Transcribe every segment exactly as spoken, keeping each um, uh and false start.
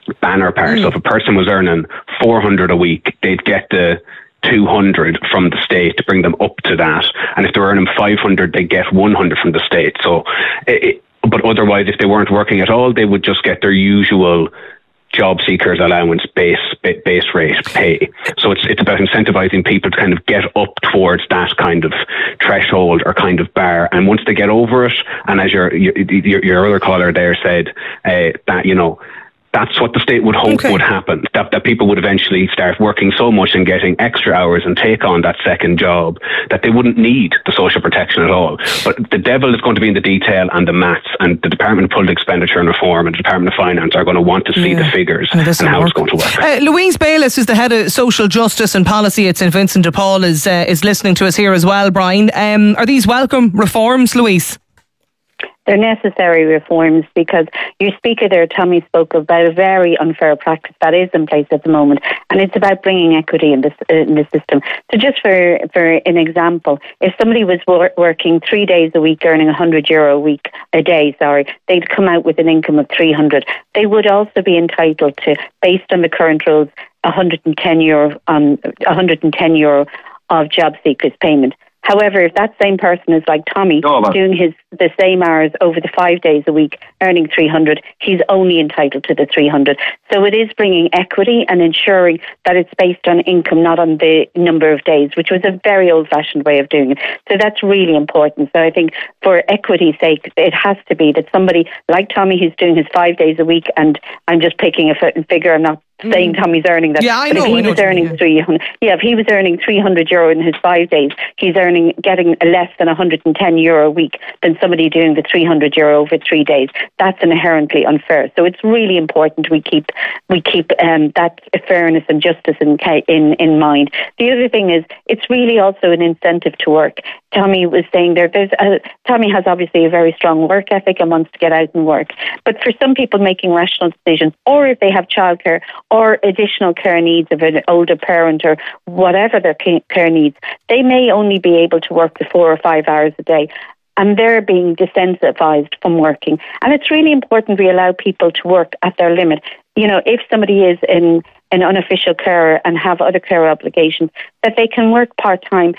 banner part. Mm. So if a person was earning four hundred a week, they'd get the two hundred from the state to bring them up to that. And if they were earning five hundred, they'd get one hundred from the state. So, it, but otherwise, if they weren't working at all, they would just get their usual job seekers allowance base base rate pay. So it's it's about incentivizing people to kind of get up towards that kind of threshold or kind of bar. And once they get over it, and as your your, your other caller there said, uh, that, you know, that's what the state would hope okay. would happen, that, that people would eventually start working so much and getting extra hours and take on that second job that they wouldn't need the social protection at all. But the devil is going to be in the detail and the maths, and the Department of Public Expenditure and Reform and the Department of Finance are going to want to see yeah. the figures and, and how work. It's going to work. Uh, Louise Bayliss is the head of social justice and policy at St Vincent de Paul, is, uh, is listening to us here as well, Brian. Um, are these welcome reforms, Louise? They're necessary reforms, because your speaker there, Tommy, spoke about a very unfair practice that is in place at the moment, and it's about bringing equity in this uh, in the system. So just for, for an example, if somebody was wor- working three days a week, earning one hundred euro a week, a day, sorry, they'd come out with an income of three hundred. They would also be entitled to, based on the current rules, one hundred ten euro, um, one hundred ten euro of job seekers payment. However, if that same person is like Tommy, oh, doing his the same hours over the five days a week, earning three hundred, he's only entitled to the three hundred. So it is bringing equity and ensuring that it's based on income, not on the number of days, which was a very old-fashioned way of doing it. So that's really important. So I think for equity's sake, it has to be that somebody like Tommy, who's doing his five days a week, and I'm just picking a certain figure, I'm not saying Tommy's earning that. Yeah, I know. But if he I know was earning mean, three hundred, yeah, if he was earning three hundred euro in his five days, he's earning getting less than one hundred ten euro a week than somebody doing the three hundred euro over three days. That's inherently unfair. So it's really important we keep we keep um, that fairness and justice in in in mind. The other thing is, it's really also an incentive to work. Tommy was saying there, there's a, Tommy has obviously a very strong work ethic and wants to get out and work. But for some people making rational decisions, or if they have childcare or additional care needs of an older parent or whatever their care needs, they may only be able to work the four or five hours a day. And they're being desensitized from working. And it's really important we allow people to work at their limit. You know, if somebody is in an unofficial care and have other care obligations, that they can work part-time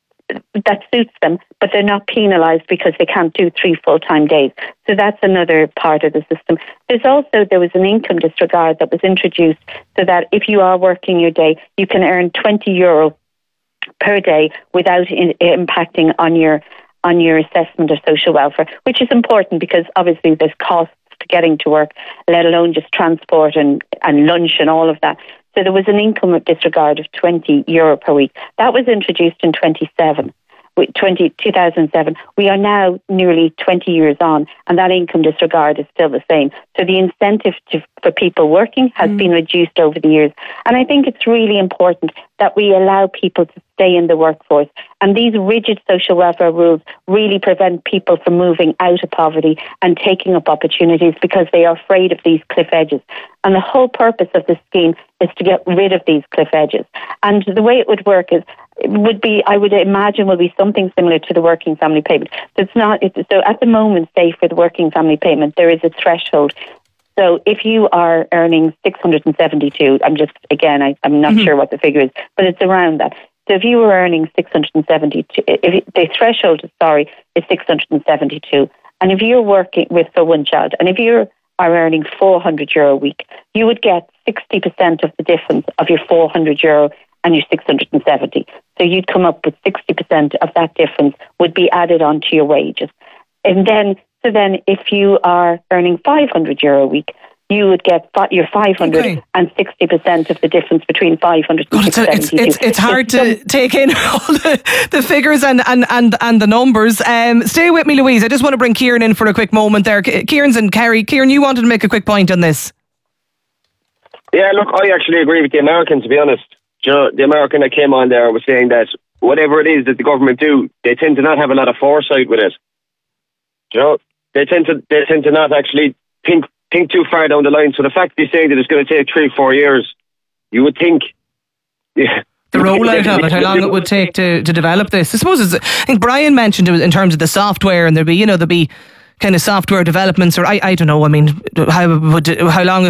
that suits them, but they're not penalised because they can't do three full-time days. So that's another part of the system. There's also, there was an income disregard that was introduced so that if you are working your day, you can earn twenty euro per day without in, impacting on your on your assessment of social welfare, which is important because obviously there's costs to getting to work, let alone just transport and, and lunch and all of that. So there was an income disregard of twenty euro per week. That was introduced in twenty-seven, two thousand seven. We are now nearly twenty years on, and that income disregard is still the same. So the incentive to, for people working has mm. been reduced over the years. And I think it's really important that we allow people to stay in the workforce. And these rigid social welfare rules really prevent people from moving out of poverty and taking up opportunities because they are afraid of these cliff edges. And the whole purpose of this scheme is to get rid of these cliff edges. And the way it would work is, it would be, I would imagine, will be something similar to the working family payment. So it's not. It's, so at the moment, say for the working family payment, there is a threshold. So if you are earning six hundred seventy-two, I'm just again, I, I'm not mm-hmm. sure what the figure is, but it's around that. So if you were earning six hundred seventy-two, if the threshold, sorry, is six hundred seventy-two, and if you're working with for one child, and if you are earning four hundred euro a week, you would get sixty percent of the difference of your four hundred euro and your six hundred seventy. So you'd come up with sixty percent of that difference would be added onto your wages. And then, so then if you are earning five hundred euro a week, you would get your five hundred okay. and sixty percent of the difference between five hundred and God, it's, it's, it's hard to take in all the, the figures and, and, and, and the numbers. Um, stay with me, Louise. I just want to bring Kieran in for a quick moment there. Kieran's and Kerry. Kieran, you wanted to make a quick point on this. Yeah, look, I actually agree with the American, to be honest. You know, the American that came on there was saying that whatever it is that the government do, they tend to not have a lot of foresight with it. You know, they tend to they tend to not actually think think too far down the line. So the fact they're saying that it's going to take three, four years, you would think. Yeah. The rollout of it, how long it would take to, to develop this. I suppose it's, I think Brian mentioned it in terms of the software, and there'd be, you know, there'd be kind of software developments, or I, I don't know. I mean, how would how long